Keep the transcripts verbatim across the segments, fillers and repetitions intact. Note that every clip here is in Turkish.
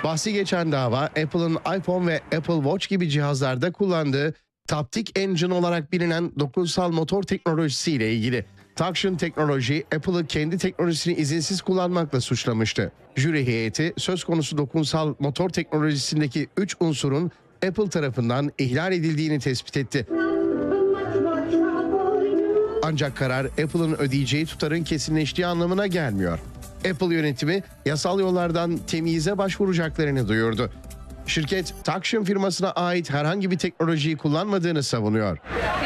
Bahsi geçen dava Apple'ın iPhone ve Apple Watch gibi cihazlarda kullandığı Taptic Engine olarak bilinen dokunsal motor teknolojisiyle ilgili. Traction Technology, Apple'ı kendi teknolojisini izinsiz kullanmakla suçlamıştı. Jüri heyeti söz konusu dokunsal motor teknolojisindeki üç unsurun Apple tarafından ihlal edildiğini tespit etti. Ancak karar Apple'ın ödeyeceği tutarın kesinleştiği anlamına gelmiyor. Apple yönetimi yasal yollardan temyize başvuracaklarını duyurdu. Şirket, Traction firmasına ait herhangi bir teknolojiyi kullanmadığını savunuyor.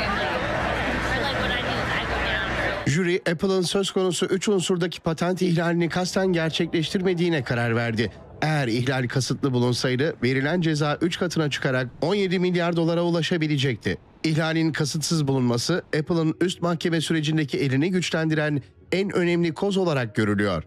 Jüri, Apple'ın söz konusu üç unsurdaki patent ihlalini kasten gerçekleştirmediğine karar verdi. Eğer ihlal kasıtlı bulunsaydı verilen ceza üç katına çıkarak on yedi milyar dolara ulaşabilecekti. İhlalin kasıtsız bulunması Apple'ın üst mahkeme sürecindeki elini güçlendiren en önemli koz olarak görülüyor.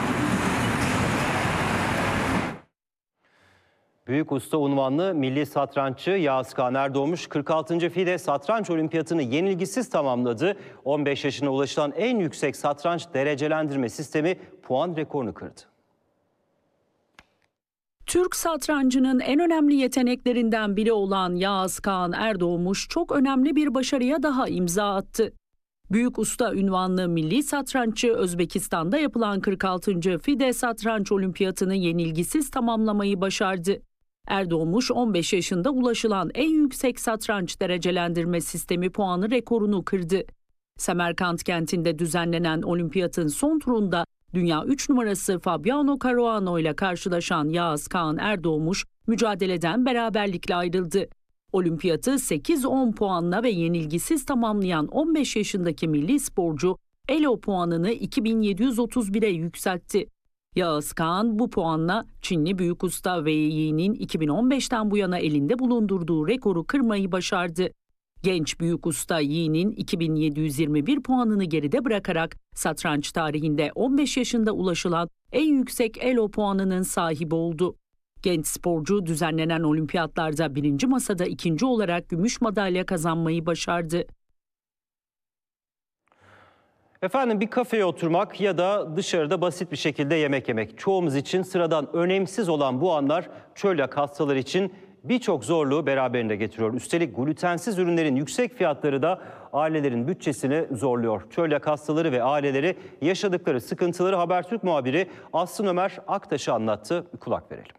Büyük usta unvanlı milli satranççı Yağız Kağan Erdoğmuş kırk altıncı FIDE Satranç Olimpiyatını yenilgisiz tamamladı. on beş yaşına ulaşılan en yüksek satranç derecelendirme sistemi puan rekorunu kırdı. Türk satrancının en önemli yeteneklerinden biri olan Yağız Kağan Erdoğmuş çok önemli bir başarıya daha imza attı. Büyük usta unvanlı milli satranççı Özbekistan'da yapılan kırk altıncı FIDE Satranç Olimpiyatını yenilgisiz tamamlamayı başardı. Erdoğmuş on beş yaşında ulaşılan en yüksek satranç derecelendirme sistemi puanı rekorunu kırdı. Semerkant kentinde düzenlenen olimpiyatın son turunda dünya üç numarası Fabiano Caruana ile karşılaşan Yağız Kağan Erdoğmuş mücadeleden beraberlikle ayrıldı. Olimpiyatı sekiz on puanla ve yenilgisiz tamamlayan on beş yaşındaki milli sporcu Elo puanını iki bin yedi yüz otuz bire yükseltti. Yağız Kağan bu puanla Çinli büyük usta Wei Yi'nin iki bin on beşten bu yana elinde bulundurduğu rekoru kırmayı başardı. Genç büyük usta Yi'nin iki bin yedi yüz yirmi bir puanını geride bırakarak satranç tarihinde on beş yaşında ulaşılan en yüksek Elo puanının sahibi oldu. Genç sporcu düzenlenen olimpiyatlarda birinci masada ikinci olarak gümüş madalya kazanmayı başardı. Efendim bir kafeye oturmak ya da dışarıda basit bir şekilde yemek yemek. Çoğumuz için sıradan önemsiz olan bu anlar çölyak hastaları için birçok zorluğu beraberinde getiriyor. Üstelik glutensiz ürünlerin yüksek fiyatları da ailelerin bütçesini zorluyor. Çölyak hastaları ve aileleri yaşadıkları sıkıntıları Habertürk muhabiri Aslı Ömer Aktaş'a anlattı. Kulak verelim.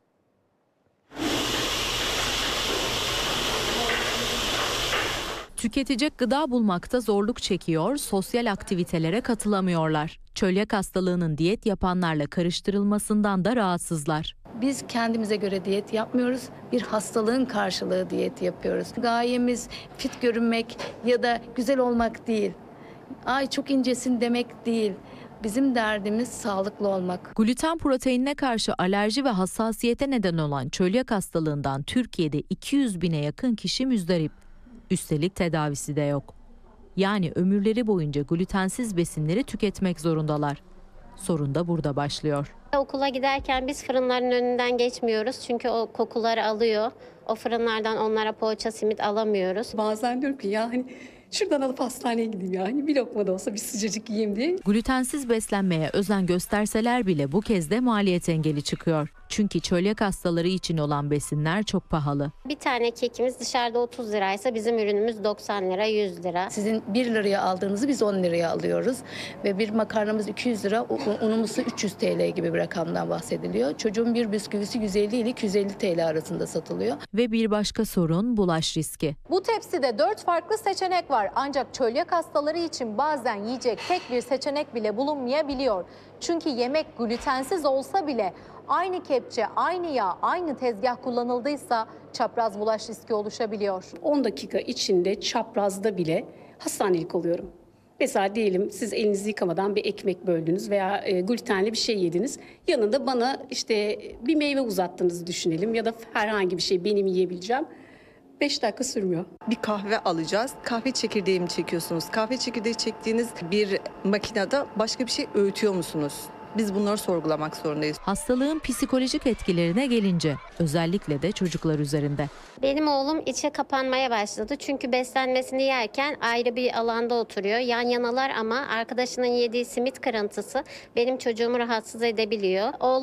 Tüketecek gıda bulmakta zorluk çekiyor, sosyal aktivitelere katılamıyorlar. Çölyak hastalığının diyet yapanlarla karıştırılmasından da rahatsızlar. Biz kendimize göre diyet yapmıyoruz, bir hastalığın karşılığı diyet yapıyoruz. Gayemiz fit görünmek ya da güzel olmak değil. Ay çok incesin demek değil. Bizim derdimiz sağlıklı olmak. Gluten proteinine karşı alerji ve hassasiyete neden olan çölyak hastalığından Türkiye'de iki yüz bine yakın kişi müzdarip. Üstelik tedavisi de yok. Yani ömürleri boyunca glutensiz besinleri tüketmek zorundalar. Sorun da burada başlıyor. Okula giderken biz fırınların önünden geçmiyoruz çünkü o kokuları alıyor. O fırınlardan onlara poğaça, simit alamıyoruz. Bazen diyorum ki ya hani şuradan alıp hastaneye gideyim ya. Hani bir lokma da olsa bir sıcacık yiyeyim diye. Glutensiz beslenmeye özen gösterseler bile bu kez de maliyet engeli çıkıyor. Çünkü çölyak hastaları için olan besinler çok pahalı. Bir tane kekimiz dışarıda otuz liraysa bizim ürünümüz doksan lira, yüz lira. Sizin bir liraya aldığınızı biz on liraya alıyoruz. Ve bir makarnamız iki yüz lira, unumuz üç yüz TL gibi bir rakamdan bahsediliyor. Çocuğun bir bisküvisi yüz elli ile iki yüz elli TL arasında satılıyor. Ve bir başka sorun bulaş riski. Bu tepside dört farklı seçenek var. Ancak çölyak hastaları için bazen yiyecek tek bir seçenek bile bulunmayabiliyor. Çünkü yemek glutensiz olsa bile aynı kepçe, aynı yağ, aynı tezgah kullanıldıysa çapraz bulaş riski oluşabiliyor. on dakika içinde çaprazda bile hastanelik oluyorum. Mesela diyelim siz elinizi yıkamadan bir ekmek böldünüz veya e, glutenli bir şey yediniz. Yanında bana işte bir meyve uzattığınızı düşünelim ya da herhangi bir şey benim yiyebileceğim. beş dakika sürmüyor. Bir kahve alacağız. Kahve çekirdeği mi çekiyorsunuz? Kahve çekirdeği çektiğiniz bir makinede başka bir şey öğütüyor musunuz? Biz bunları sorgulamak zorundayız. Hastalığın psikolojik etkilerine gelince özellikle de çocuklar üzerinde. Benim oğlum içe kapanmaya başladı. Çünkü beslenmesini yerken ayrı bir alanda oturuyor. Yan yanalar ama arkadaşının yediği simit kırıntısı benim çocuğumu rahatsız edebiliyor. Oğlum